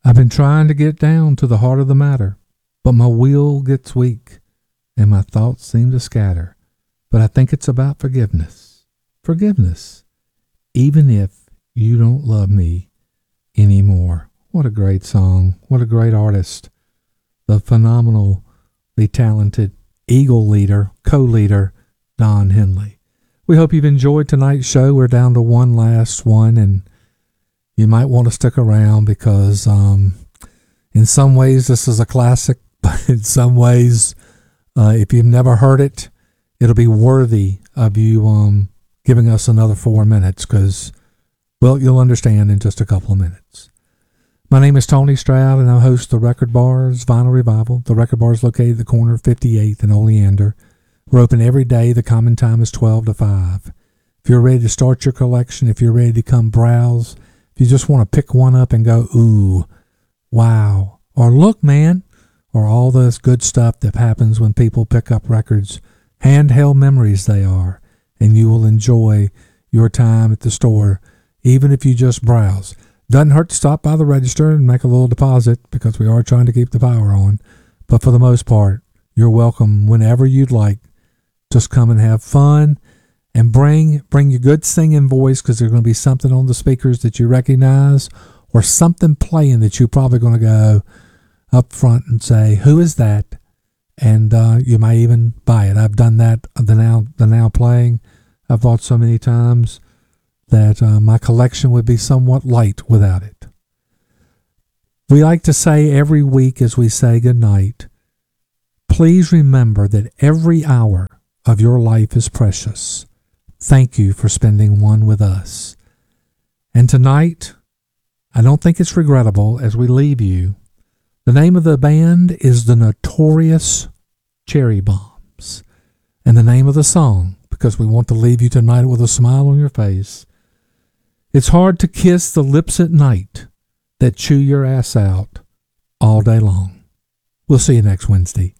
I've been trying to get down to the heart of the matter, but my will gets weak and my thoughts seem to scatter. But I think it's about forgiveness. Forgiveness. Even if you don't love me anymore. What a great song. What a great artist. The phenomenally talented Eagle leader, co-leader, Don Henley. We hope you've enjoyed tonight's show. We're down to one last one, and you might want to stick around because in some ways this is a classic, but in some ways, if you've never heard it, it'll be worthy of you giving us another 4 minutes because, well, you'll understand in just a couple of minutes. My name is Tony Stroud, and I host the Record Bars Vinyl Revival. The Record Bar is located at the corner of 58th and Oleander. We're open every day. The common time is 12 to 5. If you're ready to start your collection, if you're ready to come browse, if you just want to pick one up and go, ooh, wow, or look, man, or all this good stuff that happens when people pick up records, handheld memories they are, and you will enjoy your time at the store, even if you just browse. Doesn't hurt to stop by the register and make a little deposit because we are trying to keep the power on. But for the most part, you're welcome whenever you'd like. Just come and have fun and bring your good singing voice because there's going to be something on the speakers that you recognize or something playing that you're probably going to go up front and say, who is that? And you might even buy it. I've done that, the now playing. I've bought so many times that my collection would be somewhat light without it. We like to say every week as we say goodnight, please remember that every hour of your life is precious. Thank you for spending one with us. And tonight, I don't think it's regrettable as we leave you. The name of the band is the Notorious Cherry Bombs. And the name of the song, because we want to leave you tonight with a smile on your face, it's hard to kiss the lips at night that chew your ass out all day long. We'll see you next Wednesday.